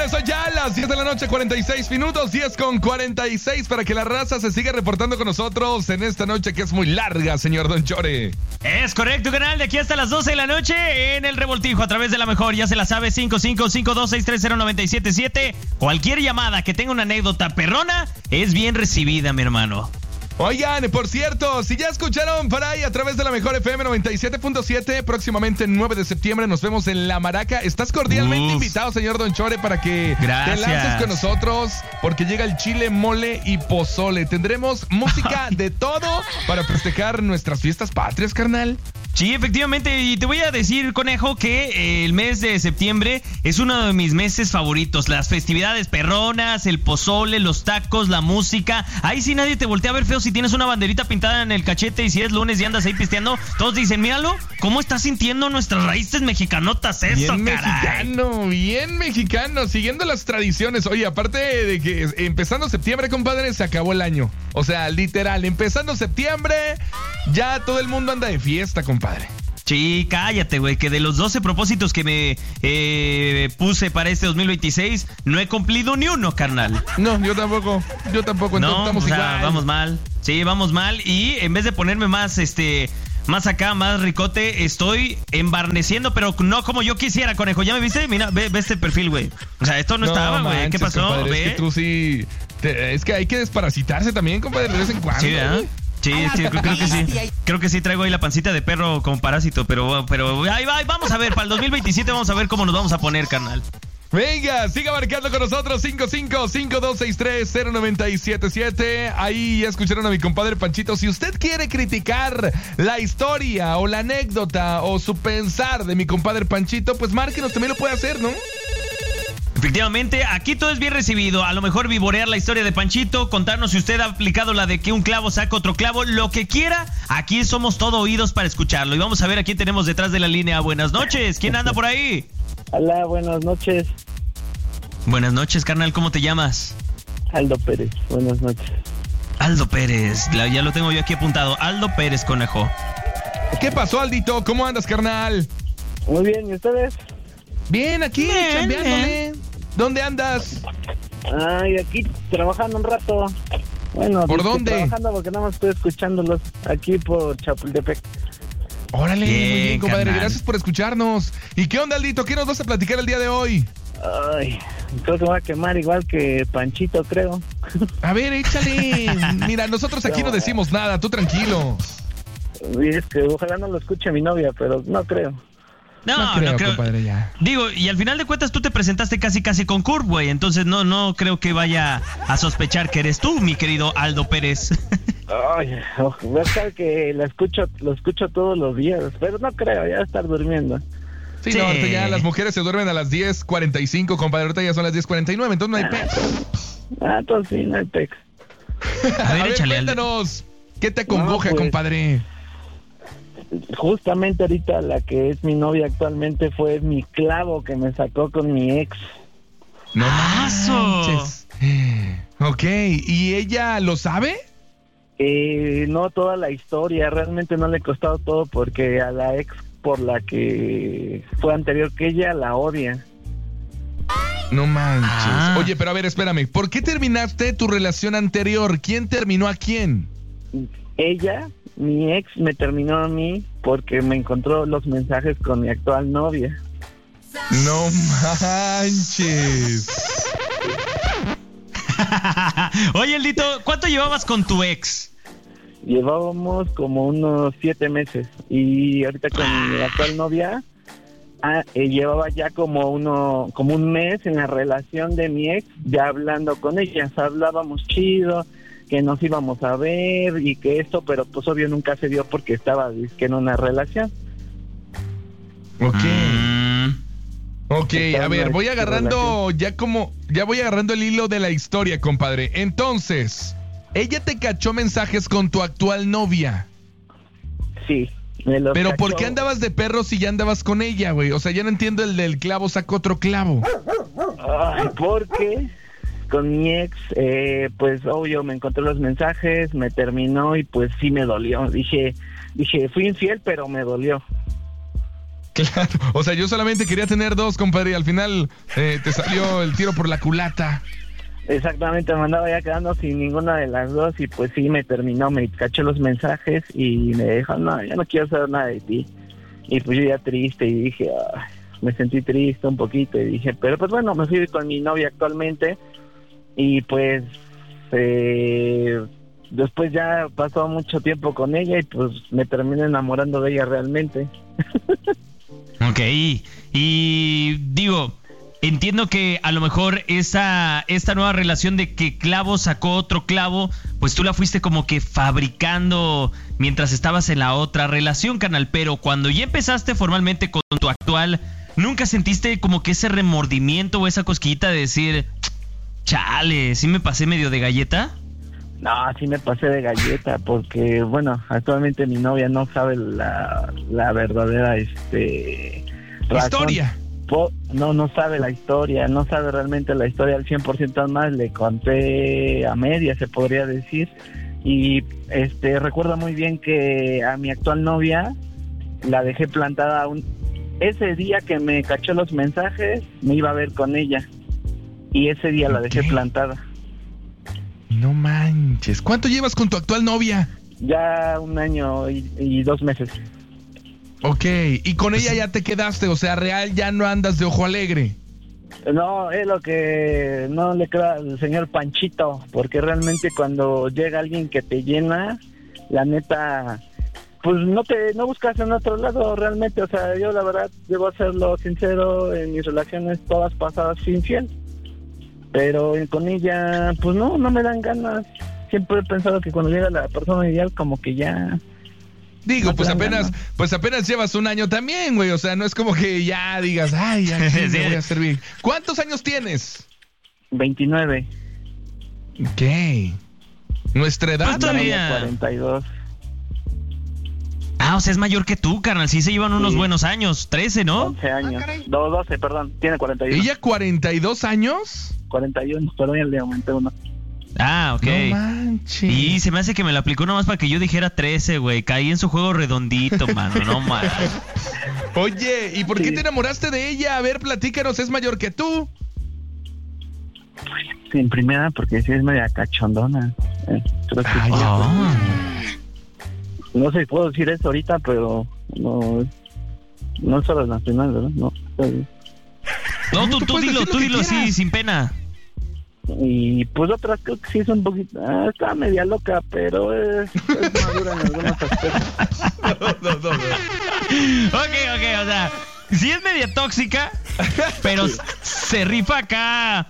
Eso ya, las 10 de la noche, 46 minutos, 10:46, para que la raza se siga reportando con nosotros en esta noche que es muy larga, señor Don Chore. Es correcto, canal, de aquí hasta las 12 de la noche en el Revoltijo, a través de la mejor, ya se la sabe, 5552630977. Cualquier llamada que tenga una anécdota perrona es bien recibida, mi hermano. Oigan, por cierto, si ya escucharon por ahí a través de la mejor FM 97.7, próximamente el 9 de septiembre nos vemos en La Maraca. Estás cordialmente invitado, señor Don Chore, para que te lances con nosotros, porque llega el chile, mole y pozole. Tendremos música de todo para festejar nuestras fiestas patrias, carnal. Sí, efectivamente, y te voy a decir, conejo, que el mes de septiembre es uno de mis meses favoritos. Las festividades perronas, el pozole, los tacos, la música. Ahí sí nadie te voltea a ver feo si tienes una banderita pintada en el cachete y si es lunes y andas ahí pisteando. Todos dicen, míralo, ¿cómo estás sintiendo nuestras raíces mexicanotas eso, bien mexicano, siguiendo las tradiciones. Oye, aparte de que empezando septiembre, compadre, se acabó el año. O sea, literal, empezando septiembre, ya todo el mundo anda de fiesta, compadre. Sí, cállate, güey, que de los 12 propósitos que me puse para este 2026, no he cumplido ni uno, carnal. No, yo tampoco, no, estamos igual. Vamos mal, sí, vamos mal, y en vez de ponerme más acá, más ricote, estoy embarneciendo, pero no como yo quisiera, conejo. ¿Ya me viste? Mira, ve este perfil, güey. O sea, esto no estaba, güey. ¿Qué pasó? Compadre, es que tú sí... es que hay que desparasitarse también, compadre, de vez en cuando. Sí, ¿eh? Sí, creo que sí. Creo que sí traigo ahí la pancita de perro como parásito, pero ahí va, vamos a ver, para el 2027 vamos a ver cómo nos vamos a poner, carnal. Venga, siga marcando con nosotros 5552630977. Ahí ya escucharon a mi compadre Panchito. Si usted quiere criticar la historia o la anécdota o su pensar de mi compadre Panchito, pues márquenos, también lo puede hacer, ¿no? Efectivamente, aquí todo es bien recibido. A lo mejor vivorear la historia de Panchito, contarnos si usted ha aplicado la de que un clavo saca otro clavo, lo que quiera. Aquí somos todo oídos para escucharlo. Y vamos a ver a quién tenemos detrás de la línea. Buenas noches, ¿quién anda por ahí? Hola, buenas noches. Buenas noches, carnal, ¿cómo te llamas? Aldo Pérez, buenas noches. Aldo Pérez, ya lo tengo yo aquí apuntado. Aldo Pérez, conejo. ¿Qué pasó, Aldito? ¿Cómo andas, carnal? Muy bien, ¿y ustedes? Bien, aquí, chambeándole. ¿Dónde andas? Ay, aquí trabajando un rato. Bueno, ¿por dónde? Trabajando porque nada más estoy escuchándolos aquí por Chapultepec. Órale, muy bien, compadre, carnal. gracias por escucharnos. ¿Y qué onda, Aldito? ¿Qué nos vas a platicar el día de hoy? Ay, creo que me va a quemar igual que Panchito, creo. A ver, échale. Mira, nosotros aquí no decimos nada, tú tranquilo. Y es que ojalá no lo escuche mi novia, pero no creo. No creo, compadre, ya. Digo, y al final de cuentas tú te presentaste casi con Kurt, güey. Entonces no creo que vaya a sospechar que eres tú, mi querido Aldo Pérez. Ay, voy a estar que lo escucho todos los días, pero no creo, ya estar durmiendo. Sí, no, ahorita ya las mujeres se duermen a las 10:45, compadre. Ahorita ya son las 10:49, entonces no hay pex. Entonces sí, no hay pex. A ver, échale, cuéntanos, ¿qué te acongoja, pues, compadre? Justamente ahorita la que es mi novia actualmente fue mi clavo que me sacó con mi ex. No manches. Ok, ¿y ella lo sabe? No toda la historia, realmente no le he costado todo porque a la ex por la que fue anterior que ella la odia. No manches. Oye, pero a ver, espérame, ¿por qué terminaste tu relación anterior? ¿Quién terminó a quién? Ella, mi ex, me terminó a mí porque me encontró los mensajes con mi actual novia. No manches. Oye, Eldito, ¿cuánto llevabas con tu ex? Llevábamos como unos 7 meses y ahorita con mi actual novia llevaba ya como un mes en la relación de mi ex, ya hablando con ella, hablábamos chido, que nos íbamos a ver y que esto, pero pues obvio nunca se dio porque estaba en una relación. Ok, a ver, voy agarrando voy agarrando el hilo de la historia, compadre. Entonces, ella te cachó mensajes con tu actual novia. Sí, me los Pero cachó. ¿por qué andabas de perro si ya andabas con ella, güey? O sea, ya no entiendo el del clavo sacó otro clavo. Ay, porque con mi ex, pues obvio me encontré los mensajes, me terminó y pues sí me dolió. Dije, fui infiel, pero me dolió. Claro, o sea, yo solamente quería tener 2, compadre, y al final te salió el tiro por la culata. Exactamente, me andaba ya quedando sin ninguna de las dos y pues sí me terminó, me cachó los mensajes y me dijo, no, ya no quiero saber nada de ti. Y pues yo ya triste y dije, me sentí triste un poquito y dije, pero pues bueno, me fui con mi novia actualmente y pues después ya pasó mucho tiempo con ella y pues me terminé enamorando de ella realmente. Ok, y digo, entiendo que a lo mejor esta nueva relación de que clavo sacó otro clavo, pues tú la fuiste como que fabricando mientras estabas en la otra relación, carnal, pero cuando ya empezaste formalmente con tu actual, ¿nunca sentiste como que ese remordimiento o esa cosquillita de decir, chale, ¿sí me pasé medio de galleta? No, sí me pasé de galleta porque, bueno, actualmente mi novia no sabe la verdadera historia. No sabe la historia, no sabe realmente la historia al 100%, más le conté a media, se podría decir. Y recuerdo muy bien que a mi actual novia la dejé plantada ese día que me cachó los mensajes, me iba a ver con ella. Y ese día la dejé plantada. No manches. ¿Cuánto llevas con tu actual novia? Ya 1 año y 2 meses. Ok, y con ella ya te quedaste, o sea, real ya no andas de ojo alegre. No, es lo que no le queda al señor Panchito, porque realmente cuando llega alguien que te llena, la neta, pues no buscas en otro lado realmente. O sea, yo la verdad debo serlo sincero, en mis relaciones todas pasadas fui infiel. Pero con ella, pues no me dan ganas. Siempre he pensado que cuando llega la persona ideal, como que ya... Digo, pues apenas llevas 1 año también, güey. O sea, no es como que ya digas, ay, ya sí, me voy a hacer bien. ¿Cuántos años tienes? 29. Ok. ¿Nuestra edad? Pues todavía... 42. O sea, es mayor que tú, carnal. Sí se llevan unos buenos años. 13, ¿no? 11 años. 12, perdón. Tiene 41. ¿Ella 42 años? 41, perdón, ya le aumenté 1. Ok. No manches. Y se me hace que me lo aplicó nomás para que yo dijera 13, güey. Caí en su juego redondito, mano. No manches. Oye, ¿y por qué te enamoraste de ella? A ver, platícanos, ¿es mayor que tú? Sí, en primera, porque sí es media cachondona. Creo que no sé si puedo decir eso ahorita, pero no es solo en la primera, ¿verdad? No, no, tú dilo así, sin pena. Y pues otras creo que sí es un poquito... está media loca, pero es madura en algunos aspectos. No. Ok, o sea, sí es media tóxica, pero se rifa acá.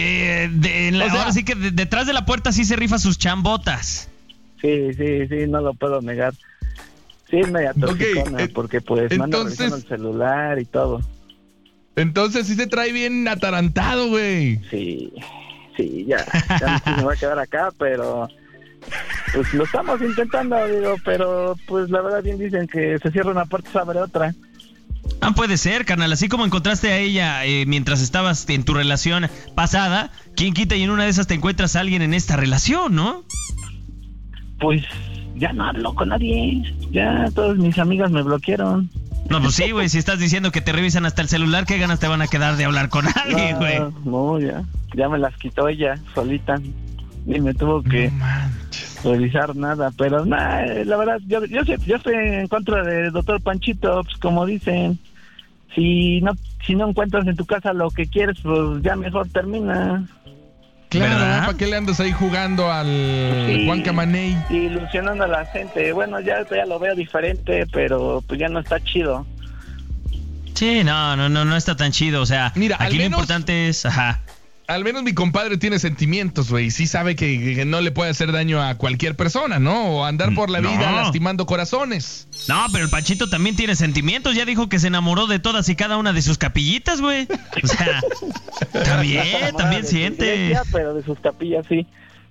Ahora sí que detrás de la puerta sí se rifa sus chambotas. Sí, no lo puedo negar. Sí es media toxicona, porque pues manda revisando el celular y todo. Entonces sí se trae bien atarantado, güey. Sí, ya me va a quedar acá, pero pues lo estamos intentando, digo, pero pues la verdad bien dicen que se cierra una puerta, se abre otra. Puede ser, carnal, así como encontraste a ella mientras estabas en tu relación pasada, ¿quién quita y en una de esas te encuentras a alguien en esta relación, no? Pues ya no hablo con nadie, ya todas mis amigas me bloquearon. No, pues sí, güey, si estás diciendo que te revisan hasta el celular, ¿qué ganas te van a quedar de hablar con alguien, güey? No, ya me las quitó ella solita y me tuvo que revisar nada, pero nada, la verdad, yo estoy en contra del doctor Panchito, pues como dicen, si no encuentras en tu casa lo que quieres, pues ya mejor termina. Claro, ¿para qué le andas ahí jugando al Juan Camaney? Ilusionando a la gente. Bueno, ya lo veo diferente, pero pues ya no está chido. Sí, no está tan chido. O sea, mira, aquí lo importante es... Al menos mi compadre tiene sentimientos, güey. Sí sabe que no le puede hacer daño a cualquier persona, ¿no? O andar por la vida lastimando corazones. No, pero el Panchito también tiene sentimientos. Ya dijo que se enamoró de todas y cada una de sus capillitas, güey. O sea, también siente. Iglesia, pero de sus capillas, sí.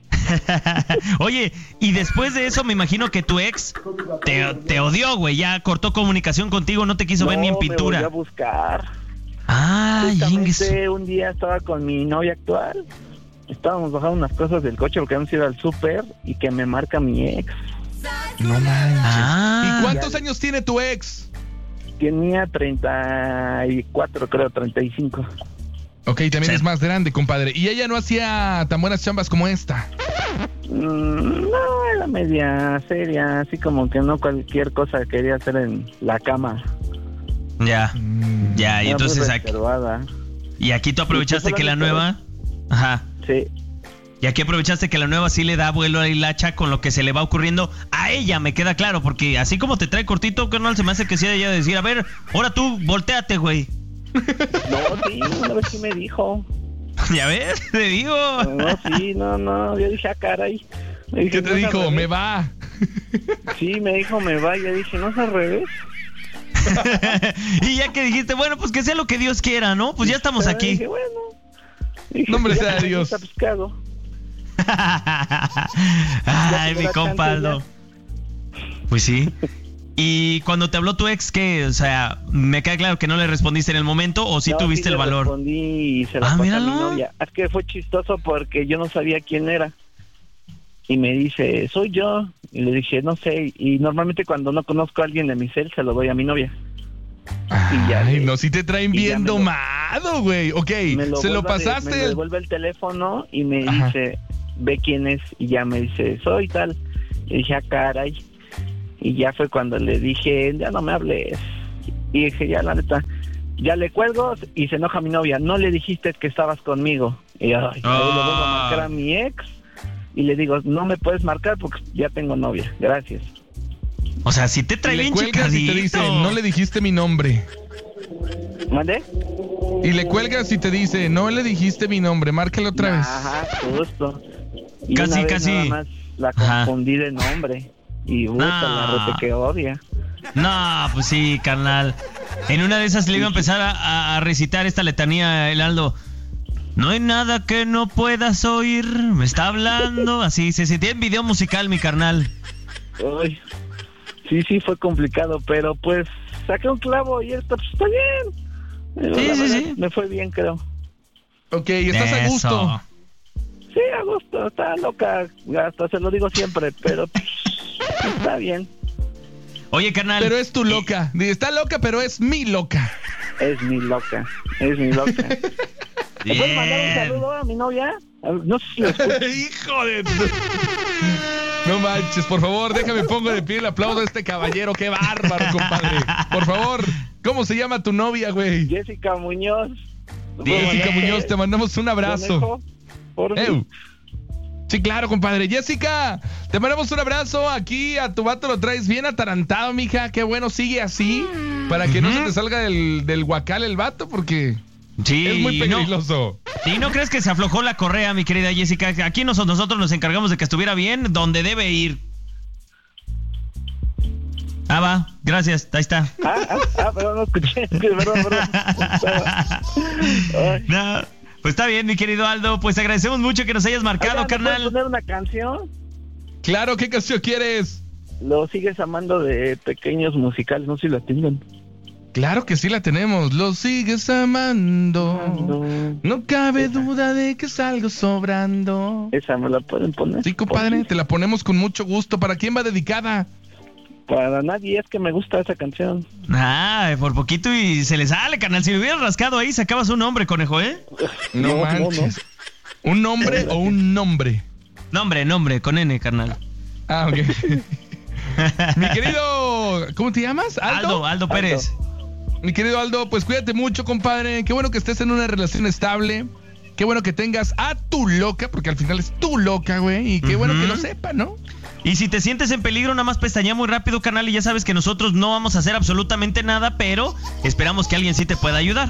Oye, y después de eso me imagino que tu ex te odió, güey. Ya cortó comunicación contigo, no te quiso ver ni en pintura. Me volvió a buscar. Justamente un día estaba con mi novia actual. Estábamos bajando unas cosas del coche porque habíamos ido al súper y que me marca mi ex. No manches. ¿Y cuántos años tiene tu ex? Tenía 34, creo, 35. Ok, también es más grande, compadre. ¿Y ella no hacía tan buenas chambas como esta? No, era media seria, así como que no cualquier cosa quería hacer en la cama. Ya, ya, y Era entonces muy aquí, reservada. y aquí tú aprovechaste que la nueva... Ajá. Sí. Y aquí aprovechaste que la nueva sí le da vuelo a la hilacha con lo que se le va ocurriendo a ella, me queda claro, porque así como te trae cortito, carnal, se me hace que sea ella decir, a ver, ahora tú, volteate, güey. No, sí, una vez sí me dijo. ¿Ya ves? Te digo. No, sí, no, yo dije, caray. Dije, ¿Qué te dijo? Me va. Sí, me dijo, me va, yo dije, no es al revés. Y ya que dijiste, bueno, pues que sea lo que Dios quiera, ¿no? Pues ya estamos aquí. Dije, bueno. Dije, Nombre pues, sea ya Dios. está pescado. Ay, mi la compa chance, Aldo. Pues sí. Y cuando te habló tu ex, ¿qué? O sea, me queda claro que no le respondiste en el momento, o sí tuviste el valor. Sí, respondí y se la pasé a mi míralo. novia. Es que fue chistoso porque yo no sabía quién era. Y me dice, soy yo. Y le dije, no sé. Y normalmente cuando no conozco a alguien de mi cel, se lo doy a mi novia. Ay, no, si te traen y ya bien me lo- domado, güey. Ok, se lo pasaste. Me devuelve el teléfono y me Ajá. dice, ve quién es. Y ya me dice, soy tal. Y dije, caray. Y ya fue cuando le dije, ya no me hables. Y dije, ya la neta, ya le cuelgo y se enoja mi novia. No le dijiste que estabas conmigo. Y ay, ahí le vuelvo a marcar a mi ex y le digo, no me puedes marcar porque ya tengo novia. Gracias. O sea, si te trae Y le bien cuelgas y te dice, no le dijiste mi nombre. ¿Mande? Y le cuelgas y te dice, no le dijiste mi nombre, márcalo otra vez. Ajá, justo. Y Casi, una vez casi. nada más la Ajá. confundí de nombre. Y la rete que odia. No, pues sí, carnal. En una de esas le iba a empezar a recitar esta letanía, el Aldo. No hay nada que no puedas oír, me está hablando. Así, se sentía en video musical, mi carnal. Ay, sí, fue complicado, pero pues saqué un clavo y esto pues, está bien. Sí, La sí, verdad, sí. Me fue bien, creo. Ok, estás a gusto. Eso. Sí, a gusto, está loca, hasta se lo digo siempre, pero pues, está bien. Oye, carnal. Pero es tu loca. Está loca, pero es mi loca. Es mi loca. ¿Me puedes mandar un saludo a mi novia? No sé si lo escucho. Hijo de... No manches, por favor, déjame pongo de pie el aplauso a este caballero. Qué bárbaro, compadre. Por favor, ¿cómo se llama tu novia, güey? Jessica Muñoz. Jessica Muñoz, te mandamos un abrazo. Conejo, por mí. Ew. Sí, claro, compadre. Jessica, te mandamos un abrazo. Aquí a tu vato lo traes bien atarantado, mija. Qué bueno, sigue así. Para que no se te salga del guacal el vato, porque Sí, es muy peligroso. ¿Y no crees que se aflojó la correa, mi querida Jessica? Aquí nosotros nos encargamos de que estuviera bien donde debe ir. Va, gracias, ahí está. Perdón, no escuché. Perdón. Ay. No, pues está bien, mi querido Aldo. Pues te agradecemos mucho que nos hayas marcado, Oiga, ¿me carnal. puedes poner una canción? Claro, ¿qué canción quieres? Lo sigues amando de Pequeños Musicales, no sé si la tengan. Claro que sí la tenemos. Lo sigues amando. No cabe duda de que salgo sobrando. Esa me la pueden poner. Sí, compadre, te la ponemos con mucho gusto. ¿Para quién va dedicada? Para nadie, es que me gusta esa canción. Por poquito y se le sale, carnal. Si le hubieras rascado ahí, sacabas un nombre, conejo, ¿eh? No manches. ¿Un nombre o un nombre? Nombre, con N, carnal. Ah, ok. Mi querido, ¿cómo te llamas? Aldo Pérez. Mi querido Aldo, pues cuídate mucho, compadre. Qué bueno que estés en una relación estable. Qué bueno que tengas a tu loca, porque al final es tu loca, güey. Y qué bueno que lo sepa, ¿no? Y si te sientes en peligro, nada más pestañea muy rápido, carnal, y ya sabes que nosotros no vamos a hacer absolutamente nada, pero esperamos que alguien sí te pueda ayudar.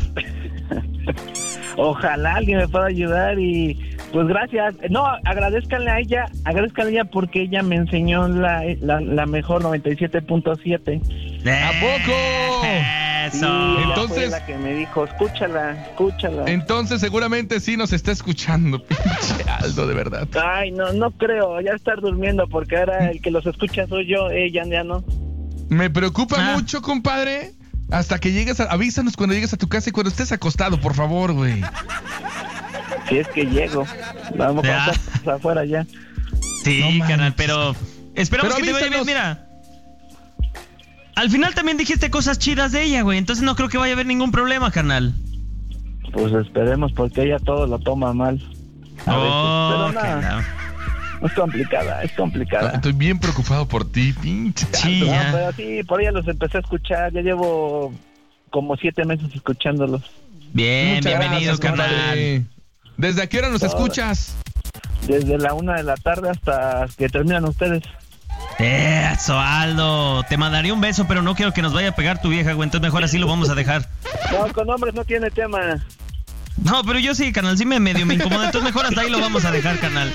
Ojalá alguien me pueda ayudar y pues gracias. No, agradezcanle a ella porque ella me enseñó la mejor 97.7. ¿A poco? Eso. Sí, ella Entonces- fue la que me dijo, escúchala. Entonces seguramente sí nos está escuchando, pinche Aldo, de verdad. Ay, no creo, ya estar durmiendo porque ahora el que los escucha soy yo, ella ya no. Me preocupa Ah. mucho, compadre. Hasta que llegues avísanos cuando llegues a tu casa y cuando estés acostado, por favor, güey. Si es que llego, vamos Ya. a estar afuera ya. Sí, No manches. carnal, pero esperamos Pero que te vaya bien, avísanos. mira. al final también dijiste cosas chidas de ella, güey. Entonces no creo que vaya a haber ningún problema, carnal. Pues esperemos, porque ella todo lo toma mal. Oh, pero nada. Es complicada. Estoy bien preocupado por ti, pinche. Sí, no, ya. pero sí, por ella los empecé a escuchar. Ya llevo como 7 meses escuchándolos. Bien, Muchas bienvenido, gracias, carnal. compadre. ¿Desde a qué hora nos escuchas? Desde la 1 de la tarde hasta que terminan ustedes. Eso, Aldo. Te mandaría un beso, pero no quiero que nos vaya a pegar tu vieja, güey. Entonces mejor así lo vamos a dejar. No, con hombres no tiene tema. No, pero yo sí, carnal, sí me incomoda. Entonces mejor hasta ahí lo vamos a dejar, carnal.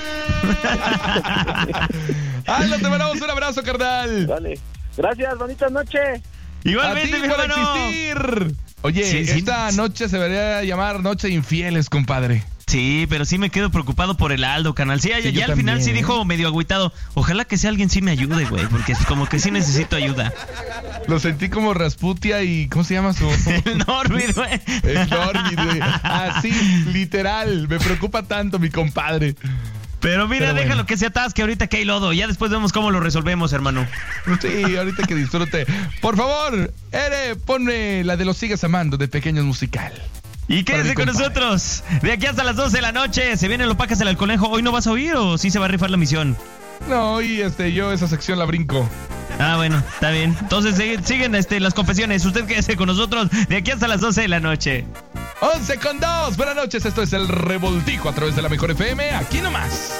Aldo, te mandamos un abrazo, carnal. Vale. Gracias, bonita noche. Igualmente, a ti mi por hermano. existir. Oye, Sí. esta noche se debería llamar Noche de Infieles, compadre. Sí, pero sí me quedo preocupado por el Aldo, canal. Sí, Sí, yo ya al final también, sí dijo medio agüitado. Ojalá que sea alguien sí me ayude, güey, porque es como que sí necesito ayuda. Lo sentí como Rasputia y... ¿Cómo se llama su...? El Norbit, güey. El Norbit, güey. Así, literal. Me preocupa tanto, mi compadre. Pero mira, Pero bueno. déjalo que se atasque ahorita que hay lodo. Ya después vemos cómo lo resolvemos, hermano. Sí, ahorita que disfrute. Por favor, ponme la de Los Sigues Amando de Pequeños Musical. Y quédese Para mi con compadre. nosotros. De aquí hasta las 12 de la noche. Se vienen los pacas del conejo. ¿Hoy no vas a oír o sí se va a rifar la misión? No, y yo esa sección la brinco. Ah, bueno, está bien. Entonces siguen las confesiones. Usted quédese con nosotros de aquí hasta las 12 de la noche. 11:02. Buenas noches, esto es El Revoltijo a través de la Mejor FM. Aquí nomás.